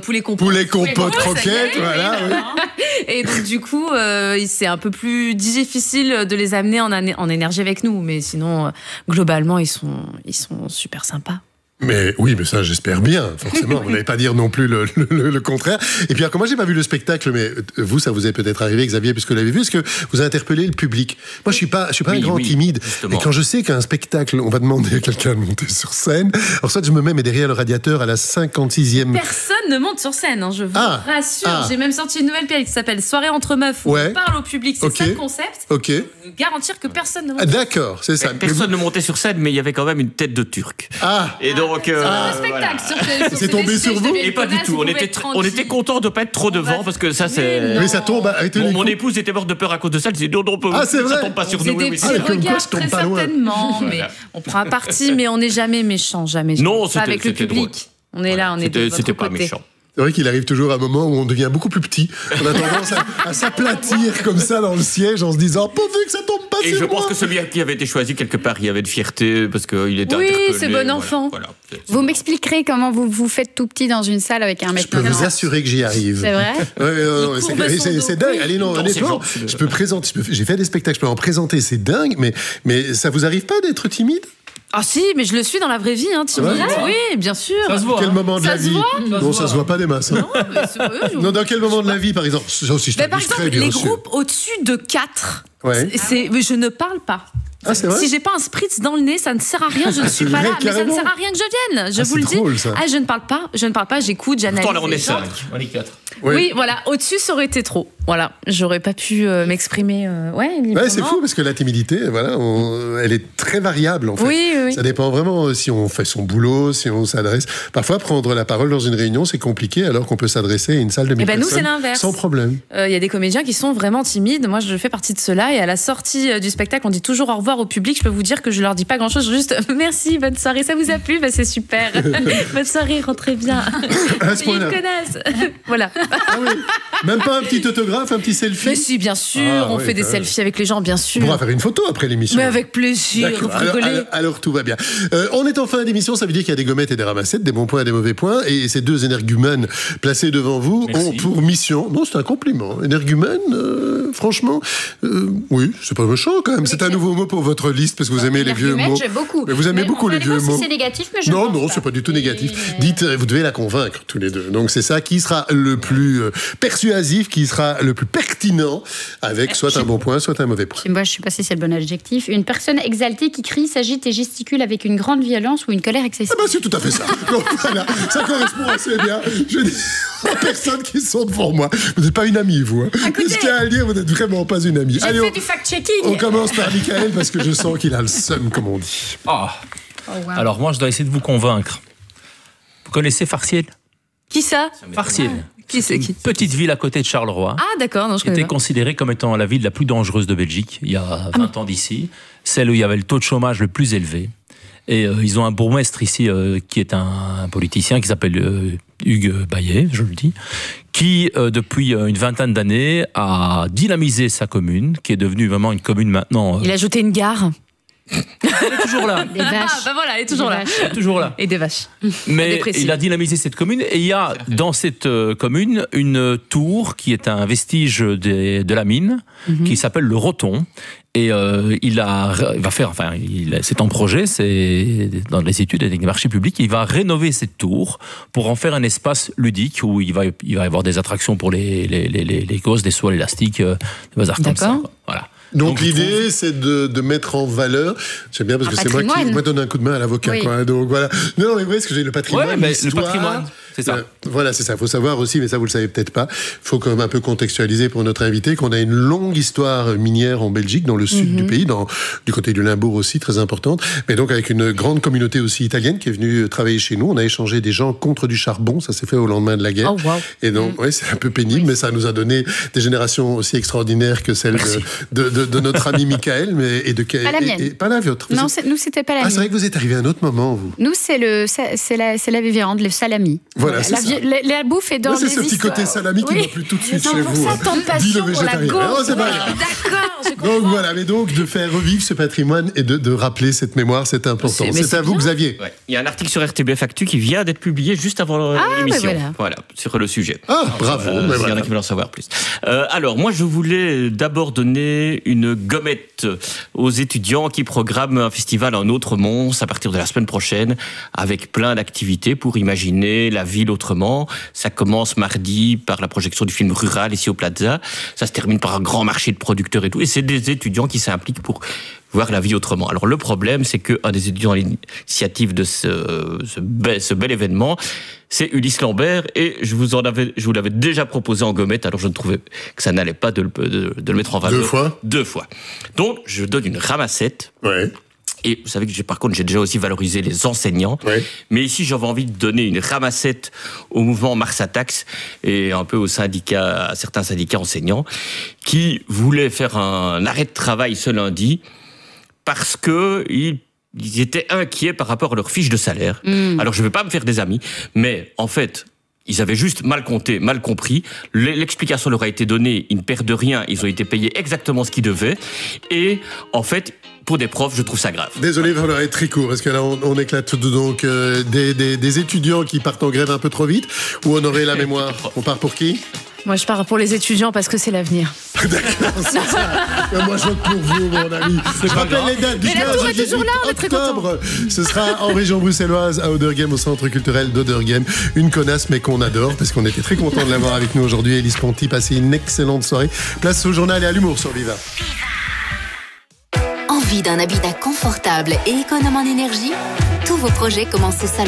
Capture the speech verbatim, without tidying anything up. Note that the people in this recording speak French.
poulet compote. Poulet compote croquette, voilà. Oui. Et donc, du coup, euh, c'est un peu plus difficile de les amener en, en énergie avec nous. Mais sinon, euh, globalement, ils sont, ils sont super sympas. Mais oui, mais ça, j'espère bien, forcément. Vous n'allez pas dire non plus le, le, le contraire. Et puis, alors, moi, j'ai pas vu le spectacle, mais vous, ça vous est peut-être arrivé, Xavier, puisque vous l'avez vu. Est-ce que vous avez interpellé le public? Moi, je suis pas, je suis pas oui, un grand oui, timide. Justement. Et quand je sais qu'un spectacle, on va demander à quelqu'un de monter sur scène, alors ça, je me mets mais derrière le radiateur à la cinquante-sixième. Personne ne monte sur scène, hein, je vous ah, rassure. Ah. J'ai même sorti une nouvelle pièce qui s'appelle Soirée entre meufs, où ouais. on parle au public. C'est okay. ça le concept. Ok. Je peux vous garantir que personne ne monte. Ah, d'accord, c'est ça. Personne ne montait sur scène, mais il y avait quand même une tête de Turc. Ah. Et donc. Euh, ah. Voilà. Sur ce, sur c'est tombé sur vous? Et pas du tout. On était, on était content de pas être trop devant parce que ça c'est. Mais ça tombe. Arrêtez mon, mon épouse était morte de peur à cause de ça. Elle disait non, non, on peut. Ah, c'est vrai. Ça tombe pas sur c'est nous. Des oui, petits oui, regards, très pas certainement. Mais on prend un parti, mais on n'est jamais méchant, jamais. Non, pas avec le public. Drôle. On est là, on est de votre C'était pas côté. méchant. C'est vrai qu'il arrive toujours un moment où on devient beaucoup plus petit. On a tendance à, à s'aplatir comme ça dans le siège en se disant « Pourvu que ça tombe pas Et sur je moi !» pense que celui qui avait été choisi, quelque part, il y avait de fierté parce qu'il était oui, interpellé. Oui, c'est bon enfant. Voilà, voilà. Vous m'expliquerez comment vous vous faites tout petit dans une salle avec un mètre. Je peux vous assurer que j'y arrive. C'est vrai? Ouais, non, non, c'est, c'est dingue. Allez, non, honnêtement, je peux présenter, je peux, j'ai fait des spectacles, je peux en présenter, c'est dingue, mais, mais ça vous arrive pas d'être timide? Ah si, mais je le suis dans la vraie vie, hein, timide. Oui, bien sûr. Ça se voit. Quel moment de ça la vie? Voit Non, ça se voit pas des masses. Hein. Non, mais c'est vrai, je... non, dans quel moment de la vie, par exemple? Ça aussi, je bah, par exemple, bien les sûr. groupes au-dessus de quatre, ouais. c'est, je ne parle pas. Ah, c'est vrai? Si j'ai pas un spritz dans le nez, ça ne sert à rien, je ne suis pas vrai, là. carrément. Mais ça ne sert à rien que je vienne, je ah, vous le drôle, dis. Ça. Ah, je ne parle pas, je ne parle pas, j'écoute, j'analyse. Pourtant, là, on est cinq, on est quatre. Oui. oui, voilà, au-dessus, ça aurait été trop. Voilà, j'aurais pas pu euh, m'exprimer. Euh, ouais, ouais, c'est fou parce que la timidité, voilà, on, elle est très variable en fait. Oui, oui. Ça dépend vraiment si on fait son boulot, si on s'adresse. Parfois, prendre la parole dans une réunion, c'est compliqué, alors qu'on peut s'adresser à une salle de mille eh ben, personnes nous, c'est l'inverse. Sans problème. Il euh, y a des comédiens qui sont vraiment timides. Moi, je fais partie de ceux-là. Et à la sortie euh, du spectacle, on dit toujours au revoir au public. Je peux vous dire que je leur dis pas grand-chose, juste merci, bonne soirée. Ça vous a plu? Bah, c'est super. Bonne soirée, rentrez bien. C'est une connasse. Voilà. Ah oui. Même pas un petit autographe, un petit selfie? Mais si, bien sûr, ah, on oui, fait des même. selfies avec les gens, bien sûr. On pourra faire une photo après l'émission. Mais avec plaisir, vous alors, rigolez. Alors, alors tout va bien. Euh, on est en fin d'émission, ça veut dire qu'il y a des gommettes et des ramassettes, des bons points et des mauvais points, et ces deux énergumènes placés devant vous Merci. ont pour mission, non c'est un compliment, énergumène, euh, franchement, euh, oui, c'est pas méchant quand même, c'est un nouveau mot pour votre liste, parce que vous aimez les vieux mots. J'aime beaucoup. Mais vous aimez mais beaucoup les vieux mots. Si c'est négatif, mais je Non, pense non, pas. c'est pas du tout négatif. Mais... Dites, vous devez la convaincre tous les deux. Donc c'est ça qui sera le plus euh, persuasif, qui sera le plus pertinent, avec soit un bon point, soit un mauvais point. Moi, je sais pas si c'est le bon adjectif. Une personne exaltée qui crie, s'agite et gesticule avec une grande violence ou une colère excessive. Ah ben c'est tout à fait ça. Donc voilà, ça correspond assez bien. Je dis aux personnes qui sont devant moi. Vous n'êtes pas une amie, vous. Hein. Qu'est-ce qu'il y a à dire? Vous n'êtes vraiment pas une amie. J'ai Allez, fait on, du fact-checking. On commence par Michael parce que je sens qu'il a le seum, comme on dit. Oh. Oh, wow. Alors moi, je dois essayer de vous convaincre. Vous connaissez Farciel? Qui ça? Farciel. Qui c'est qui? Petite ville à côté de Charleroi. Ah d'accord, non je connais était pas. Considérée comme étant la ville la plus dangereuse de Belgique il y a vingt ah, ans d'ici, celle où il y avait le taux de chômage le plus élevé. Et euh, ils ont un bourgmestre ici euh, qui est un, un politicien qui s'appelle euh, Hugues Bayet, je le dis, qui euh, depuis une vingtaine d'années a dynamisé sa commune, qui est devenue vraiment une commune maintenant. Euh, il a ajouté une gare. Elle est toujours là. Des vaches. Ah, bah voilà, elle est toujours là. Elle est toujours là. Et des vaches. Mais il a dynamisé cette commune et il y a dans cette euh, commune une tour qui est un vestige des, de la mine, mm-hmm. qui s'appelle le Roton. Et euh, il, a, il va faire, enfin, il, c'est en projet, c'est dans les études et les marchés publics, il va rénover cette tour pour en faire un espace ludique où il va, il va y avoir des attractions pour les, les, les, les, les gosses, des sauts élastiques, des bazars comme ça. Voilà. Donc, Donc l'idée, trouve... c'est de, de mettre en valeur. J'aime bien parce que c'est moi qui moi donne un coup de main à l'avocat. Oui. Quoi. Donc voilà. Non, non, mais vrai, parce que j'ai le patrimoine. Ouais, mais le patrimoine, c'est ça. Euh, voilà, c'est ça. Il faut savoir aussi, mais ça vous le savez peut-être pas. Il faut quand même un peu contextualiser pour notre invité qu'on a une longue histoire minière en Belgique, dans le sud mm-hmm. du pays, dans du côté du Limbourg aussi, très importante. Mais donc avec une grande communauté aussi italienne qui est venue travailler chez nous. On a échangé des gens contre du charbon. Ça s'est fait au lendemain de la guerre. Oh, wow. Et donc, mm. ouais, c'est un peu pénible, oui. mais ça nous a donné des générations aussi extraordinaires que celles de, de, de, de notre ami Michael, mais et de quel, pas la mienne. Et, et pas la vôtre. Non, c'est, nous c'était pas la ah, mienne. C'est vrai que vous êtes arrivé à un autre moment, vous. Nous c'est le, c'est la, c'est la viande, le salami. Voilà, c'est la, ça. La, la bouffe est dans ouais, les c'est ce petit histoires. côté salami qui oui. va plus tout de suite non, chez pour vous. ça, tant de passion pour la gaufre. Oh, c'est pas D'accord. je comprends. Donc voilà, mais donc de faire revivre ce patrimoine et de, de rappeler cette mémoire, c'est important. C'est- mais C'est c'est à vous, bien. Xavier. Ouais. Il y a un article sur R T B F Actu qui vient d'être publié juste avant Ah, l'émission. ben voilà. Voilà, sur le sujet. Ah, bravo. Euh, mais S'il y en voilà. a qui veulent en savoir plus. Euh, alors, moi, je voulais d'abord donner une gommette aux étudiants qui programment un festival en Autremont à partir de la semaine prochaine, avec plein d'activités pour imaginer la ville autrement. Ça commence mardi par la projection du film Rural ici au Plaza. Ça se termine par un grand marché de producteurs et tout. Et c'est des étudiants qui s'impliquent pour voir la vie autrement. Alors le problème, c'est qu'un des étudiants à l'initiative de ce, ce, bel, ce bel événement, c'est Ulysse Lambert, et je vous en avais, je vous l'avais déjà proposé en gommette, alors je ne trouvais que ça n'allait pas de, le- de, de le mettre en valeur. Deux fois Deux fois. Donc, je donne une ramassette. Ouais. Et vous savez que j'ai, par contre, j'ai déjà aussi valorisé les enseignants. Ouais. Mais ici, j'avais envie de donner une ramassette au mouvement Mars Attacks et un peu aux syndicats, à certains syndicats enseignants qui voulaient faire un arrêt de travail ce lundi parce que ils ils étaient inquiets par rapport à leur fiche de salaire. Mmh. Alors, je ne vais pas me faire des amis, mais en fait, ils avaient juste mal compté, mal compris. L'explication leur a été donnée, ils ne perdent rien, ils ont été payés exactement ce qu'ils devaient. Et en fait, pour des profs, je trouve ça grave. Désolé, il va falloir être très court, parce que là, on, on éclate donc euh, des, des, des étudiants qui partent en grève un peu trop vite, ou on aurait la mémoire. On part pour qui? Moi, je pars pour les étudiants parce que c'est l'avenir. D'accord, c'est ça. Mais moi, je vote pour vous, mon ami. Je rappelle les dates du Mais la quinze tour au est toujours dix-huit là, on est très octobre. Ce sera en région bruxelloise, à Oderghem, au centre culturel d'Oderghem. Une connasse, mais qu'on adore, parce qu'on était très contents de l'avoir avec nous aujourd'hui. Élise Ponty, passez une excellente soirée. Place au journal et à l'humour sur Viva. Envie d'un habitat confortable et économe en énergie? Tous vos projets commencent au salon